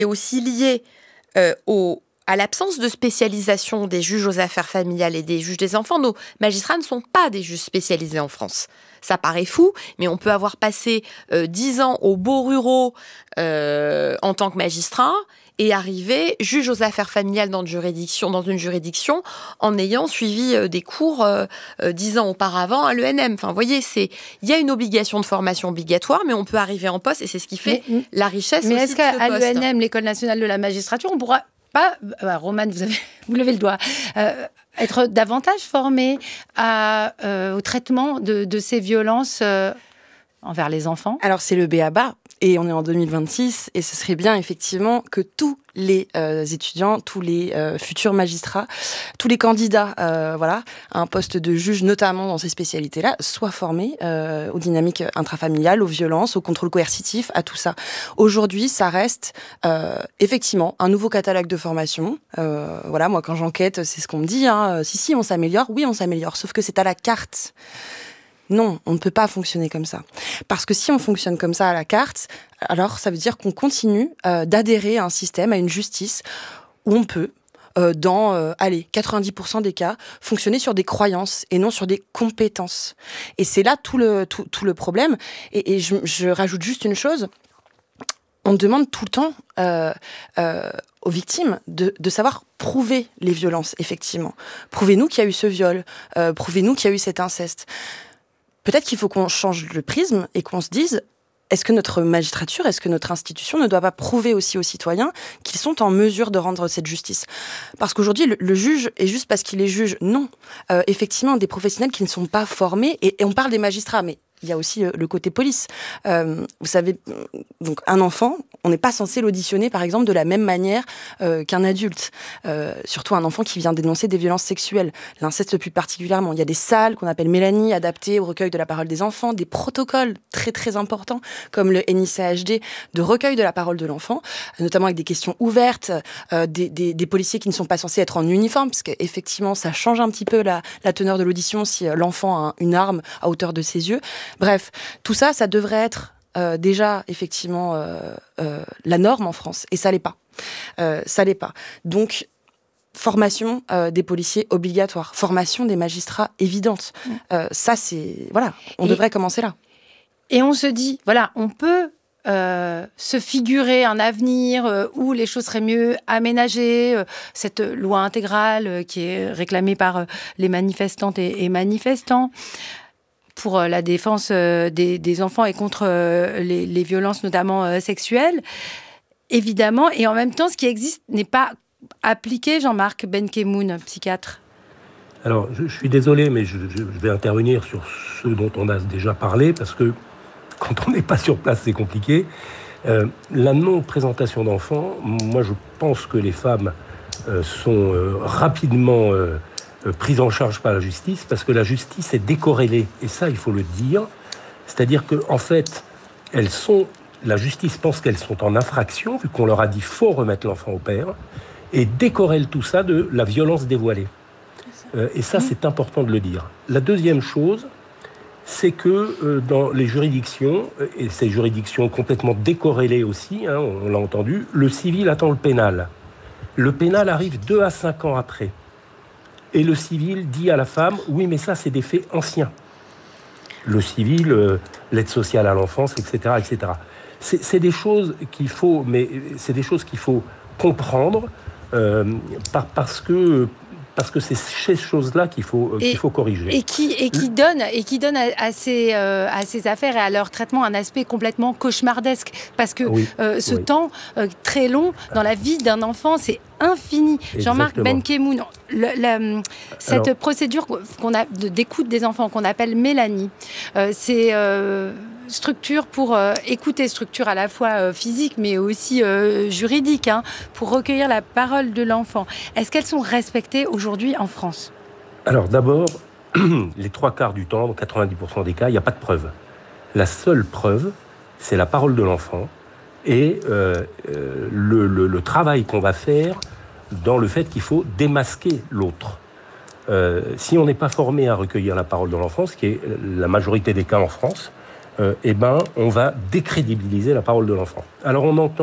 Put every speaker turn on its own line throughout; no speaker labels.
est aussi liée à l'absence de spécialisation des juges aux affaires familiales et des juges des enfants. Nos magistrats ne sont pas des juges spécialisés en France. Ça paraît fou, mais on peut avoir passé 10 ans aux beaux ruraux en tant que magistrat et arriver juge aux affaires familiales dans une juridiction en ayant suivi des cours 10 ans auparavant à l'ENM. Enfin, vous voyez, il y a une obligation de formation obligatoire, mais on peut arriver en poste et c'est ce qui fait la richesse aussi de ce poste.
Mais est-ce qu'à l'ENM, l'École nationale de la magistrature, on pourra pas, Romane, vous levez le doigt, être davantage formé au traitement de ces violences envers les enfants?
Alors, c'est le b.a.-ba, et on est en 2026, et ce serait bien, effectivement, que tous les étudiants, tous les futurs magistrats, tous les candidats à un poste de juge, notamment dans ces spécialités-là, soient formés aux dynamiques intrafamiliales, aux violences, au contrôle coercitif, à tout ça. Aujourd'hui, ça reste effectivement un nouveau catalogue de formation. Moi, quand j'enquête, c'est ce qu'on me dit. Si, on s'améliore. Oui, on s'améliore, sauf que c'est à la carte. Non, on ne peut pas fonctionner comme ça. Parce que si on fonctionne comme ça à la carte, alors ça veut dire qu'on continue d'adhérer à un système, à une justice où on peut, dans 90% des cas, fonctionner sur des croyances et non sur des compétences. Et c'est là tout le problème. Et je rajoute juste une chose. On demande tout le temps aux victimes de savoir prouver les violences, effectivement. Prouvez-nous qu'il y a eu ce viol. Prouvez-nous qu'il y a eu cet inceste. Peut-être qu'il faut qu'on change le prisme et qu'on se dise, est-ce que notre magistrature, est-ce que notre institution ne doit pas prouver aussi aux citoyens qu'ils sont en mesure de rendre cette justice ? Parce qu'aujourd'hui, le juge est juste parce qu'il est juge. Non. Effectivement, des professionnels qui ne sont pas formés, et on parle des magistrats, mais il y a aussi le côté police. Vous savez, donc un enfant, on n'est pas censé l'auditionner, par exemple, de la même manière qu'un adulte. Surtout un enfant qui vient dénoncer des violences sexuelles, l'inceste plus particulièrement. Il y a des salles qu'on appelle Mélanie, adaptées au recueil de la parole des enfants, des protocoles très très importants, comme le NICHD, de recueil de la parole de l'enfant, notamment avec des questions ouvertes, des policiers qui ne sont pas censés être en uniforme, parce qu'effectivement, ça change un petit peu la teneur de l'audition si l'enfant a une arme à hauteur de ses yeux. Bref, tout ça, ça devrait être déjà, effectivement, la norme en France. Et ça l'est pas. Ça l'est pas. Donc, formation des policiers obligatoire. Formation des magistrats évidente. Ça, c'est... Voilà, on devrait commencer là.
Et on se dit, on peut se figurer un avenir où les choses seraient mieux aménagées, cette loi intégrale qui est réclamée par les manifestantes et manifestants, pour la défense des enfants et contre les violences, notamment sexuelles, évidemment. Et en même temps, ce qui existe n'est pas appliqué, Jean-Marc Benkemoun, psychiatre.
Alors, je suis désolé, mais je vais intervenir sur ce dont on a déjà parlé, parce que quand on n'est pas sur place, c'est compliqué. La non-présentation d'enfants, moi, je pense que les femmes sont rapidement... prise en charge par la justice, parce que la justice est décorrélée. Et ça, il faut le dire. C'est-à-dire qu'en fait, la justice pense qu'elles sont en infraction, vu qu'on leur a dit « faut remettre l'enfant au père », et décorrèle tout ça de la violence dévoilée. Et ça, c'est important de le dire. La deuxième chose, c'est que dans les juridictions, et ces juridictions complètement décorrélées aussi, on l'a entendu, le civil attend le pénal. Le pénal arrive 2 à 5 ans après. Et le civil dit à la femme, oui, mais ça, c'est des faits anciens. Le civil, l'aide sociale à l'enfance, etc., etc. C'est des choses qu'il faut, comprendre parce que c'est ces choses-là qu'il faut corriger.
Et qui donne à ces affaires et à leur traitement un aspect complètement cauchemardesque. Parce que ce temps très long dans la vie d'un enfant, c'est infini.
Exactement.
Jean-Marc Benkemoun, cette procédure d'écoute des enfants qu'on appelle Mélanie, c'est structure pour écouter, structure à la fois physique mais aussi juridique, pour recueillir la parole de l'enfant. Est-ce qu'elles sont respectées aujourd'hui en France ?
Alors d'abord, les 3/4 du temps, dans 90% des cas, il n'y a pas de preuve. La seule preuve, c'est la parole de l'enfant et le travail qu'on va faire dans le fait qu'il faut démasquer l'autre. Si on n'est pas formé à recueillir la parole de l'enfant, ce qui est la majorité des cas en France, on va décrédibiliser la parole de l'enfant. Alors on entend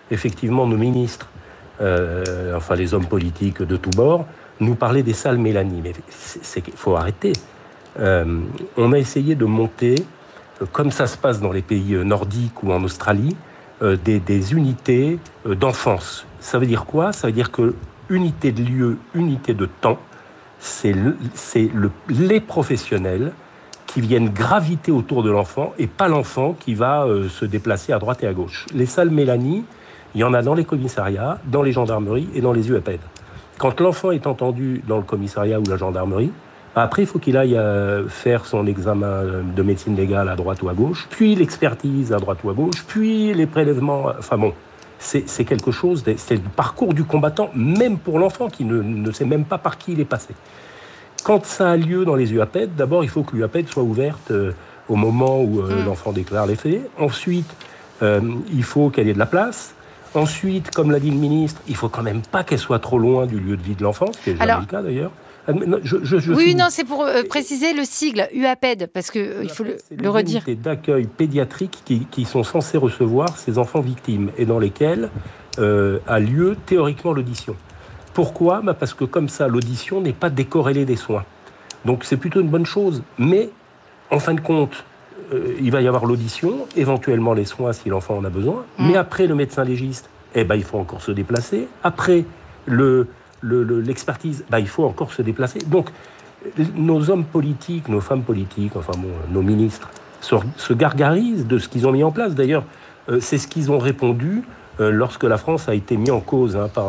effectivement, nos ministres, enfin les hommes politiques de tous bords, nous parlaient des salles Mélanie. Mais il faut arrêter. On a essayé de monter, comme ça se passe dans les pays nordiques ou en Australie, des unités d'enfance. Ça veut dire quoi ? Ça veut dire que unité de lieu, unité de temps, c'est les professionnels qui viennent graviter autour de l'enfant et pas l'enfant qui va se déplacer à droite et à gauche. Les salles Mélanie, il y en a dans les commissariats, dans les gendarmeries et dans les UAPED. Quand l'enfant est entendu dans le commissariat ou la gendarmerie, après, il faut qu'il aille faire son examen de médecine légale à droite ou à gauche, puis l'expertise à droite ou à gauche, puis les prélèvements. Enfin bon, c'est quelque chose, c'est le parcours du combattant, même pour l'enfant qui ne sait même pas par qui il est passé. Quand ça a lieu dans les UAPED, d'abord, il faut que l'UAPED soit ouverte au moment où l'enfant déclare les faits. Ensuite, il faut qu'elle ait de la place. Ensuite, comme l'a dit le ministre, il ne faut quand même pas qu'elle soit trop loin du lieu de vie de l'enfant, ce qui est jamais le cas d'ailleurs.
Non, c'est pour préciser le sigle UAPED, parce qu'il faut le redire.
C'est des unités d'accueil pédiatrique qui sont censées recevoir ces enfants victimes et dans lesquelles a lieu théoriquement l'audition. Pourquoi ? Parce que comme ça, l'audition n'est pas décorrélée des soins. Donc c'est plutôt une bonne chose. Mais en fin de compte, il va y avoir l'audition, éventuellement les soins si l'enfant en a besoin. Mais après, le médecin légiste, il faut encore se déplacer. Après, l'expertise, il faut encore se déplacer. Donc, nos hommes politiques, nos femmes politiques, nos ministres, se gargarisent de ce qu'ils ont mis en place. D'ailleurs, c'est ce qu'ils ont répondu lorsque la France a été mise en cause par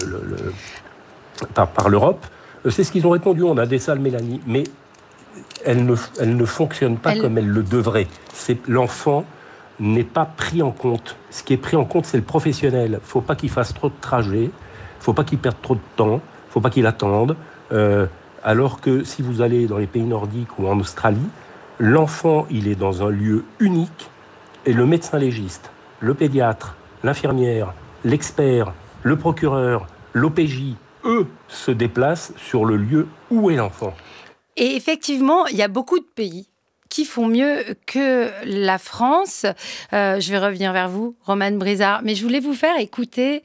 l'Europe. C'est ce qu'ils ont répondu. On a des salles Mélanie, mais elles ne fonctionnent pas comme elles le devraient. L'enfant n'est pas pris en compte. Ce qui est pris en compte, c'est le professionnel. Il ne faut pas qu'il fasse trop de trajets. Il ne faut pas qu'il perde trop de temps, il ne faut pas qu'il attende. Alors que si vous allez dans les pays nordiques ou en Australie, l'enfant, il est dans un lieu unique et le médecin légiste, le pédiatre, l'infirmière, l'expert, le procureur, l'OPJ, eux, se déplacent sur le lieu où est l'enfant.
Et effectivement, il y a beaucoup de pays qui font mieux que la France. Je vais revenir vers vous, Romane Brizard. Mais je voulais vous faire écouter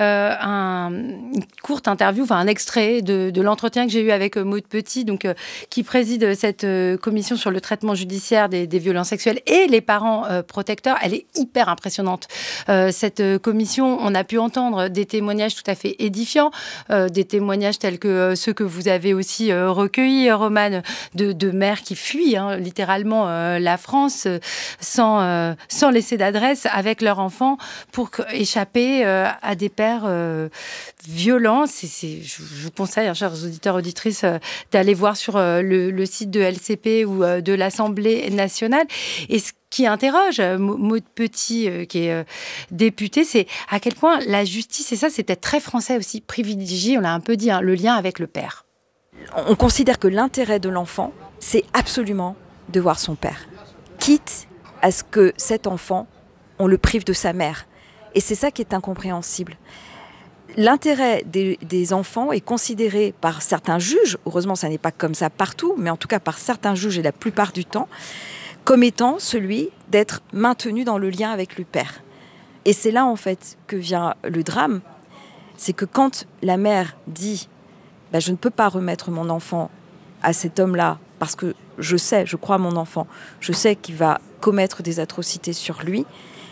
une courte interview, un extrait de l'entretien que j'ai eu avec Maude Petit, qui préside cette commission sur le traitement judiciaire des violences sexuelles et les parents protecteurs. Elle est hyper impressionnante. Cette commission, on a pu entendre des témoignages tout à fait édifiants, des témoignages tels que ceux que vous avez aussi recueillis, Romane, de mères qui fuient, littéralement, la France sans laisser d'adresse avec leur enfant pour échapper à des pères violents. Je vous conseille, chers auditeurs, auditrices, d'aller voir sur le site de LCP ou de l'Assemblée nationale. Et ce qui interroge Maude Petit, qui est députée, c'est à quel point la justice, et ça c'est peut-être très français aussi, privilégie, on l'a un peu dit, le lien avec le père.
On considère que l'intérêt de l'enfant, c'est absolument de voir son père, quitte à ce que cet enfant, on le prive de sa mère. Et c'est ça qui est incompréhensible. L'intérêt des enfants est considéré par certains juges, heureusement ça n'est pas comme ça partout, mais en tout cas par certains juges et la plupart du temps, comme étant celui d'être maintenu dans le lien avec le père. Et c'est là en fait que vient le drame, c'est que quand la mère dit « je ne peux pas remettre mon enfant à cet homme-là parce que je crois à mon enfant, je sais qu'il va commettre des atrocités sur lui »,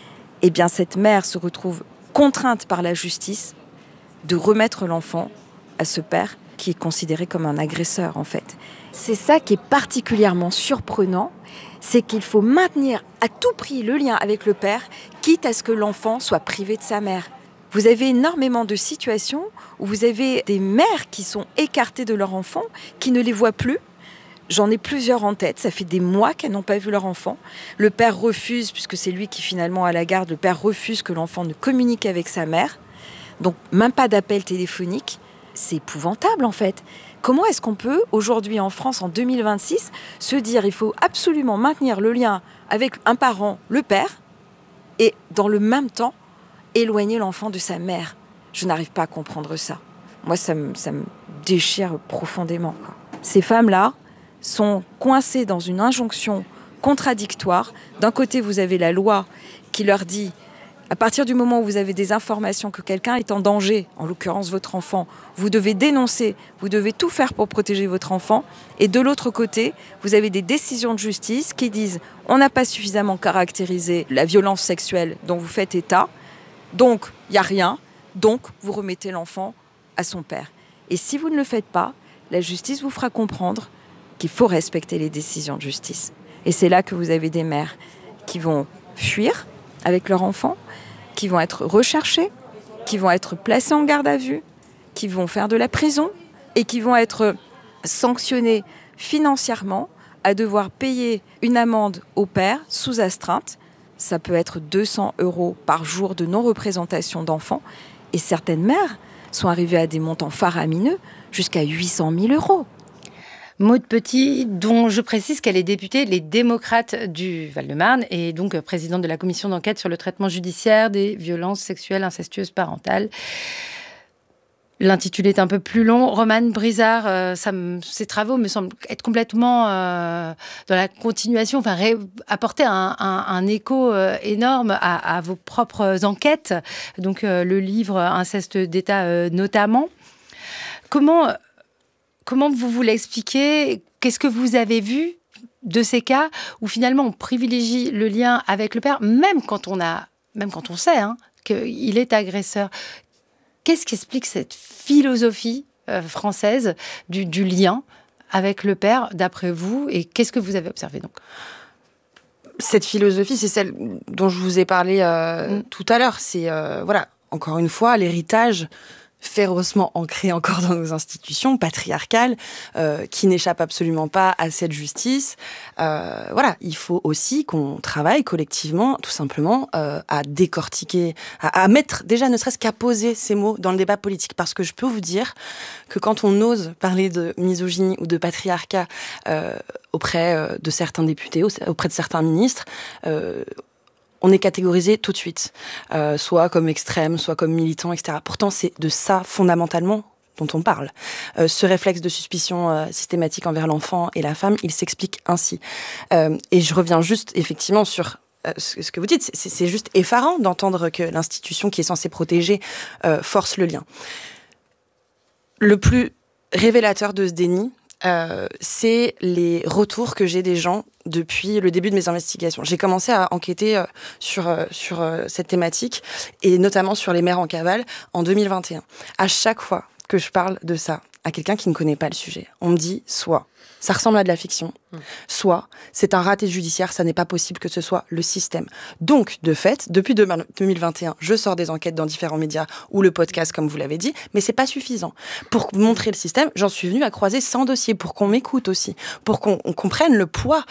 eh bien cette mère se retrouve contrainte par la justice de remettre l'enfant à ce père qui est considéré comme un agresseur en fait. C'est ça qui est particulièrement surprenant, c'est qu'il faut maintenir à tout prix le lien avec le père, quitte à ce que l'enfant soit privé de sa mère. Vous avez énormément de situations où vous avez des mères qui sont écartées de leur enfant, qui ne les voient plus. J'en ai plusieurs en tête, ça fait des mois qu'elles n'ont pas vu leur enfant. Le père refuse, puisque c'est lui qui finalement a la garde, le père refuse que l'enfant ne communique avec sa mère. Donc même pas d'appel téléphonique. C'est épouvantable en fait. Comment est-ce qu'on peut, aujourd'hui en France, en 2026, se dire il faut absolument maintenir le lien avec un parent, le père, et dans le même temps, éloigner l'enfant de sa mère? Je n'arrive pas à comprendre ça. Moi, ça me déchire profondément, quoi. Ces femmes-là sont coincées dans une injonction contradictoire. D'un côté, vous avez la loi qui leur dit À partir du moment où vous avez des informations que quelqu'un est en danger, en l'occurrence votre enfant, vous devez dénoncer, vous devez tout faire pour protéger votre enfant. Et de l'autre côté, vous avez des décisions de justice qui disent « on n'a pas suffisamment caractérisé la violence sexuelle dont vous faites état, donc il n'y a rien, donc vous remettez l'enfant à son père ». Et si vous ne le faites pas, la justice vous fera comprendre qu'il faut respecter les décisions de justice. Et c'est là que vous avez des mères qui vont fuir avec leur enfant, qui vont être recherchés, qui vont être placés en garde à vue, qui vont faire de la prison et qui vont être sanctionnés financièrement à devoir payer une amende au père sous astreinte. Ça peut être 200 € par jour de non-représentation d'enfants. Et certaines mères sont arrivées à des montants faramineux, jusqu'à 800 000 €.
Maude Petit, dont je précise qu'elle est députée Les Démocrates du Val-de-Marne et donc présidente de la commission d'enquête sur le traitement judiciaire des violences sexuelles incestueuses parentales. L'intitulé est un peu plus long. Romane Brizard, ses travaux me semblent être complètement dans la continuation, enfin apporter un écho énorme à vos propres enquêtes. Donc le livre Inceste d'État notamment. Comment vous voulez expliquer, qu'est-ce que vous avez vu de ces cas où finalement on privilégie le lien avec le père, même quand on sait qu'il est agresseur. Qu'est-ce qui explique cette philosophie française du lien avec le père, d'après vous, et qu'est-ce que vous avez observé donc ?
Cette philosophie, c'est celle dont je vous ai parlé tout à l'heure. C'est, encore une fois, l'héritage férocement ancré encore dans nos institutions patriarcales, qui n'échappe absolument pas à cette justice. Il faut aussi qu'on travaille collectivement, tout simplement, à décortiquer, à mettre, déjà ne serait-ce qu'à poser ces mots dans le débat politique. Parce que je peux vous dire que quand on ose parler de misogynie ou de patriarcat auprès de certains députés, auprès de certains ministres, on est catégorisé tout de suite, soit comme extrême, soit comme militant, etc. Pourtant, c'est de ça, fondamentalement, dont on parle. Ce réflexe de suspicion systématique envers l'enfant et la femme, il s'explique ainsi. Et je reviens juste, effectivement, sur ce que vous dites. C'est juste effarant d'entendre que l'institution qui est censée protéger force le lien. Le plus révélateur de ce déni, c'est les retours que j'ai des gens depuis le début de mes investigations. J'ai commencé à enquêter sur cette thématique, et notamment sur les mères en cavale, en 2021. À chaque fois que je parle de ça à quelqu'un qui ne connaît pas le sujet, on me dit soit ça ressemble à de la fiction, soit c'est un raté judiciaire, ça n'est pas possible que ce soit le système. Donc, de fait, depuis 2021, je sors des enquêtes dans différents médias ou le podcast, comme vous l'avez dit, mais c'est pas suffisant. Pour montrer le système, j'en suis venue à croiser 100 dossiers, pour qu'on m'écoute aussi, pour qu'on comprenne le poids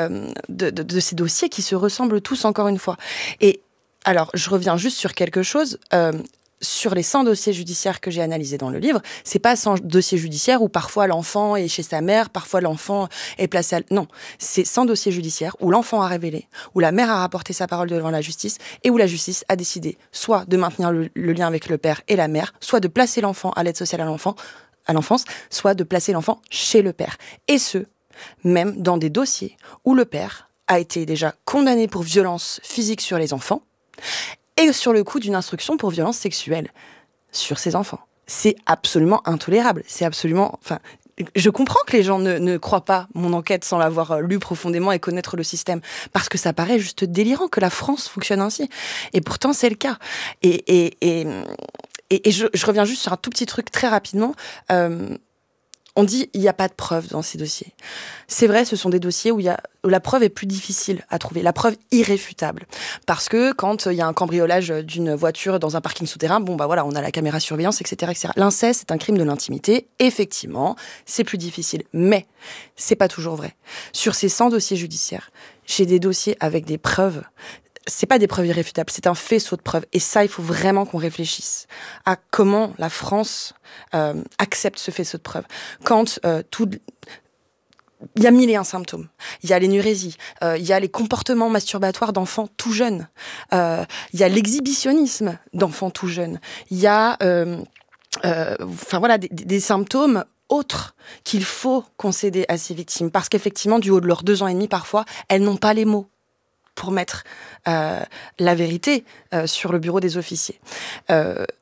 de ces dossiers qui se ressemblent tous, encore une fois. Et alors, je reviens juste sur quelque chose. Sur les 100 dossiers judiciaires que j'ai analysés dans le livre, c'est pas 100 dossiers judiciaires où parfois l'enfant est chez sa mère, parfois l'enfant est placé à... Non, c'est 100 dossiers judiciaires où l'enfant a révélé, où la mère a rapporté sa parole devant la justice et où la justice a décidé soit de maintenir le lien avec le père et la mère, soit de placer l'enfant à l'aide sociale à l'enfance, soit de placer l'enfant chez le père. Et ce, même dans des dossiers où le père a été déjà condamné pour violence physique sur les enfants et sur le coup d'une instruction pour violence sexuelle sur ses enfants. C'est absolument intolérable. C'est absolument... Enfin, je comprends que les gens ne croient pas mon enquête sans l'avoir lu profondément et connaître le système, parce que ça paraît juste délirant que la France fonctionne ainsi. Et pourtant, c'est le cas. Et je reviens juste sur un tout petit truc très rapidement. On dit il n'y a pas de preuve dans ces dossiers. C'est vrai, ce sont des dossiers où la preuve est plus difficile à trouver, la preuve irréfutable. Parce que quand il y a un cambriolage d'une voiture dans un parking souterrain, on a la caméra surveillance, etc., etc. L'inceste, c'est un crime de l'intimité. Effectivement, c'est plus difficile. Mais c'est pas toujours vrai. Sur ces 100 dossiers judiciaires, j'ai des dossiers avec des preuves. C'est pas des preuves irréfutables, c'est un faisceau de preuves. Et ça, il faut vraiment qu'on réfléchisse à comment la France accepte ce faisceau de preuves. Quand il y a 1001 symptômes. Il y a l'énurésie, il y a les comportements masturbatoires d'enfants tout jeunes, il y a l'exhibitionnisme d'enfants tout jeunes, il y a des symptômes autres qu'il faut concéder à ces victimes. Parce qu'effectivement, du haut de leurs 2 ans et demi, parfois, elles n'ont pas les mots pour mettre la vérité sur le bureau des officiers.